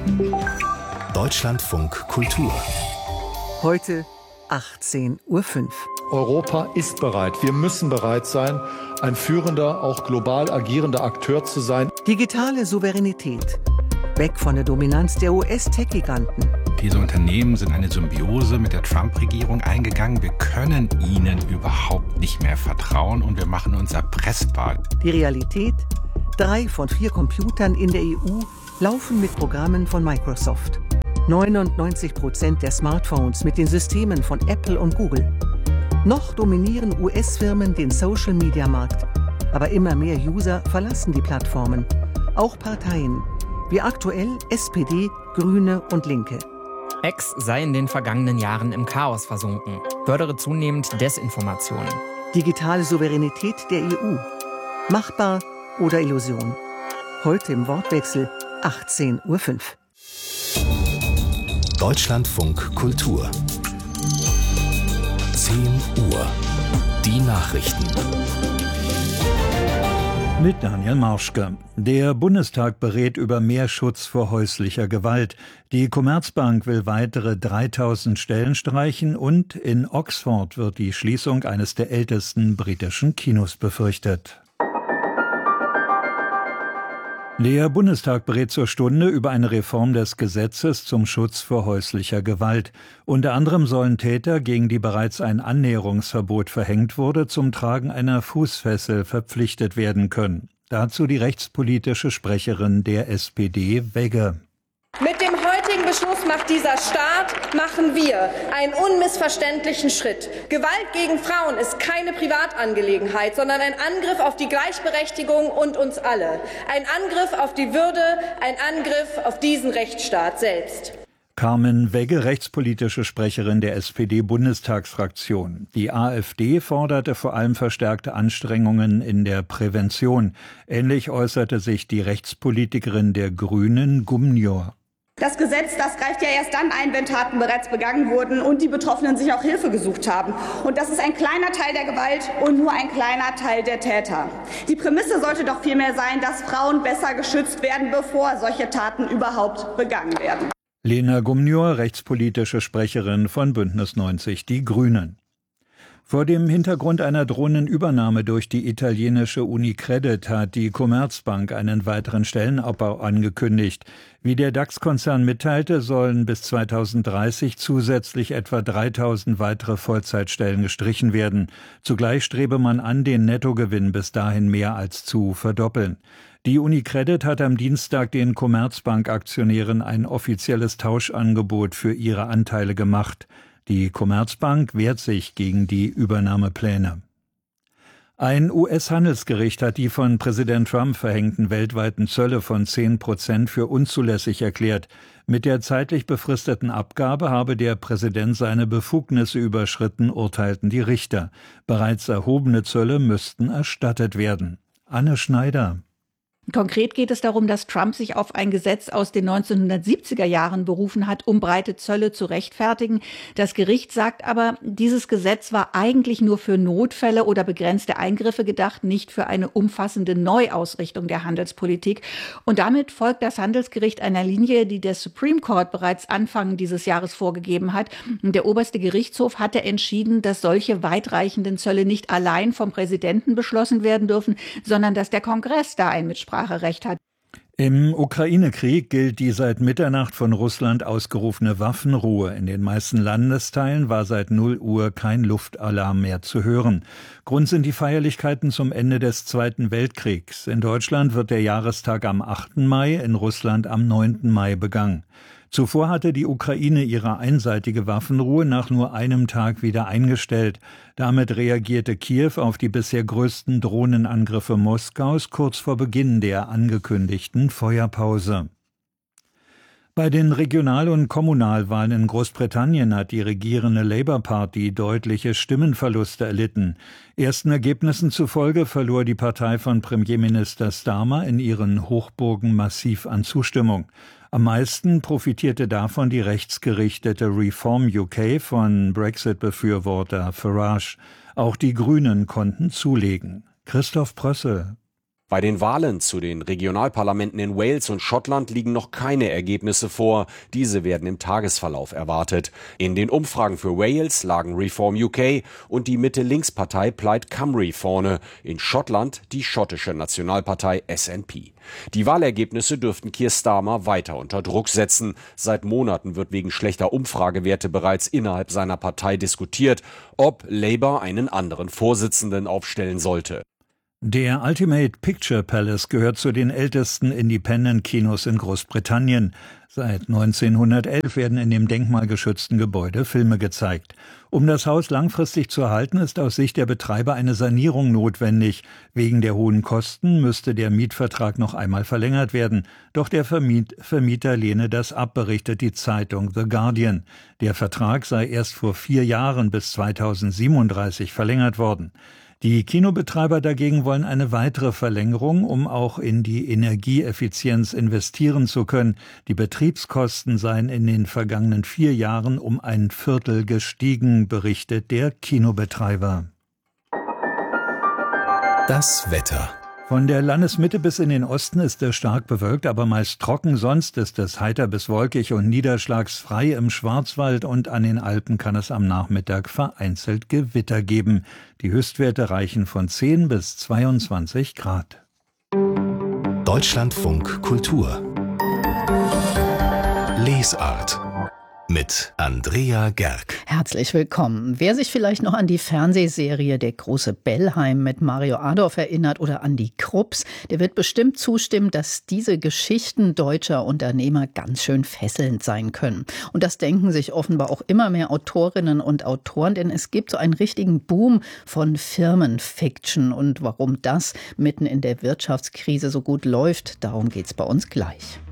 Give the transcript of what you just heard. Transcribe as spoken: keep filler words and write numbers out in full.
Deutschlandfunk Kultur. Heute achtzehn Uhr fünf. Europa ist bereit. Wir müssen bereit sein, ein führender, auch global agierender Akteur zu sein. Digitale Souveränität. Weg von der Dominanz der U S-Tech-Giganten. Diese Unternehmen sind eine Symbiose mit der Trump-Regierung eingegangen. Wir können ihnen überhaupt nicht mehr vertrauen und wir machen uns erpressbar. Die Realität? Drei von vier Computern in der E U laufen mit Programmen von Microsoft. neunundneunzig Prozent der Smartphones mit den Systemen von Apple und Google. Noch dominieren U S-Firmen den Social-Media-Markt. Aber immer mehr User verlassen die Plattformen. Auch Parteien, wie aktuell S P D, Grüne und Linke. X sei in den vergangenen Jahren im Chaos versunken, fördere zunehmend Desinformation. Digitale Souveränität der E U. Machbar oder Illusion? Heute im Wortwechsel achtzehn Uhr fünf. Deutschlandfunk Kultur. zehn Uhr. Die Nachrichten. Mit Daniel Marschke. Der Bundestag berät über mehr Schutz vor häuslicher Gewalt. Die Commerzbank will weitere dreitausend Stellen streichen und in Oxford wird die Schließung eines der ältesten britischen Kinos befürchtet. Der Bundestag berät zur Stunde über eine Reform des Gesetzes zum Schutz vor häuslicher Gewalt. Unter anderem sollen Täter, gegen die bereits ein Annäherungsverbot verhängt wurde, zum Tragen einer Fußfessel verpflichtet werden können. Dazu die rechtspolitische Sprecherin der S P D, Wegge. Mit dem heutigen Beschluss macht dieser Staat, machen wir einen unmissverständlichen Schritt. Gewalt gegen Frauen ist keine Privatangelegenheit, sondern ein Angriff auf die Gleichberechtigung und uns alle. Ein Angriff auf die Würde, ein Angriff auf diesen Rechtsstaat selbst. Carmen Wegge, rechtspolitische Sprecherin der S P D-Bundestagsfraktion. Die AfD forderte vor allem verstärkte Anstrengungen in der Prävention. Ähnlich äußerte sich die Rechtspolitikerin der Grünen, Gumnior. Das Gesetz, das greift ja erst dann ein, wenn Taten bereits begangen wurden und die Betroffenen sich auch Hilfe gesucht haben. Und das ist ein kleiner Teil der Gewalt und nur ein kleiner Teil der Täter. Die Prämisse sollte doch vielmehr sein, dass Frauen besser geschützt werden, bevor solche Taten überhaupt begangen werden. Lena Gumnior, rechtspolitische Sprecherin von Bündnis neunzig Die Grünen. Vor dem Hintergrund einer drohenden Übernahme durch die italienische Unicredit hat die Commerzbank einen weiteren Stellenabbau angekündigt. Wie der DAX-Konzern mitteilte, sollen bis zweitausenddreißig zusätzlich etwa dreitausend weitere Vollzeitstellen gestrichen werden. Zugleich strebe man an, den Nettogewinn bis dahin mehr als zu verdoppeln. Die Unicredit hat am Dienstag den Commerzbank-Aktionären ein offizielles Tauschangebot für ihre Anteile gemacht. Die Commerzbank wehrt sich gegen die Übernahmepläne. Ein U S-Handelsgericht hat die von Präsident Trump verhängten weltweiten Zölle von zehn Prozent für unzulässig erklärt. Mit der zeitlich befristeten Abgabe habe der Präsident seine Befugnisse überschritten, urteilten die Richter. Bereits erhobene Zölle müssten erstattet werden. Anne Schneider. Konkret geht es darum, dass Trump sich auf ein Gesetz aus den neunzehnhundertsiebziger Jahren berufen hat, um breite Zölle zu rechtfertigen. Das Gericht sagt aber, dieses Gesetz war eigentlich nur für Notfälle oder begrenzte Eingriffe gedacht, nicht für eine umfassende Neuausrichtung der Handelspolitik. Und damit folgt das Handelsgericht einer Linie, die der Supreme Court bereits Anfang dieses Jahres vorgegeben hat. Der oberste Gerichtshof hatte entschieden, dass solche weitreichenden Zölle nicht allein vom Präsidenten beschlossen werden dürfen, sondern dass der Kongress da ein Mitspracherecht hat. Im Ukraine-Krieg gilt die seit Mitternacht von Russland ausgerufene Waffenruhe. In den meisten Landesteilen war seit null Uhr kein Luftalarm mehr zu hören. Grund sind die Feierlichkeiten zum Ende des Zweiten Weltkriegs. In Deutschland wird der Jahrestag am achten Mai, in Russland am neunten Mai begangen. Zuvor hatte die Ukraine ihre einseitige Waffenruhe nach nur einem Tag wieder eingestellt. Damit reagierte Kiew auf die bisher größten Drohnenangriffe Moskaus kurz vor Beginn der angekündigten Feuerpause. Bei den Regional- und Kommunalwahlen in Großbritannien hat die regierende Labour Party deutliche Stimmenverluste erlitten. Ersten Ergebnissen zufolge verlor die Partei von Premierminister Starmer in ihren Hochburgen massiv an Zustimmung. Am meisten profitierte davon die rechtsgerichtete Reform U K von Brexit-Befürworter Farage. Auch die Grünen konnten zulegen. Christoph Prössel. Bei den Wahlen zu den Regionalparlamenten in Wales und Schottland liegen noch keine Ergebnisse vor. Diese werden im Tagesverlauf erwartet. In den Umfragen für Wales lagen Reform U K und die Mitte-Links-Partei Plaid Cymru vorne. In Schottland die schottische Nationalpartei S N P. Die Wahlergebnisse dürften Keir Starmer weiter unter Druck setzen. Seit Monaten wird wegen schlechter Umfragewerte bereits innerhalb seiner Partei diskutiert, ob Labour einen anderen Vorsitzenden aufstellen sollte. Der Ultimate Picture Palace gehört zu den ältesten Independent-Kinos in Großbritannien. Seit neunzehnhundertelf werden in dem denkmalgeschützten Gebäude Filme gezeigt. Um das Haus langfristig zu erhalten, ist aus Sicht der Betreiber eine Sanierung notwendig. Wegen der hohen Kosten müsste der Mietvertrag noch einmal verlängert werden. Doch der Vermiet- Vermieter lehne das ab, berichtet die Zeitung The Guardian. Der Vertrag sei erst vor vier Jahren bis zweitausendsiebenunddreißig verlängert worden. Die Kinobetreiber dagegen wollen eine weitere Verlängerung, um auch in die Energieeffizienz investieren zu können. Die Betriebskosten seien in den vergangenen vier Jahren um ein Viertel gestiegen, berichtet der Kinobetreiber. Das Wetter. Von der Landesmitte bis in den Osten ist es stark bewölkt, aber meist trocken. Sonst ist es heiter bis wolkig und niederschlagsfrei. Im Schwarzwald und an den Alpen kann es am Nachmittag vereinzelt Gewitter geben. Die Höchstwerte reichen von zehn bis zweiundzwanzig Grad. Deutschlandfunk Kultur. Lesart. Mit Andrea Gerg. Herzlich willkommen. Wer sich vielleicht noch an die Fernsehserie Der große Bellheim mit Mario Adorf erinnert oder an die Krupps, der wird bestimmt zustimmen, dass diese Geschichten deutscher Unternehmer ganz schön fesselnd sein können. Und das denken sich offenbar auch immer mehr Autorinnen und Autoren, denn es gibt so einen richtigen Boom von Firmenfiction. Und warum das mitten in der Wirtschaftskrise so gut läuft, darum geht's bei uns gleich.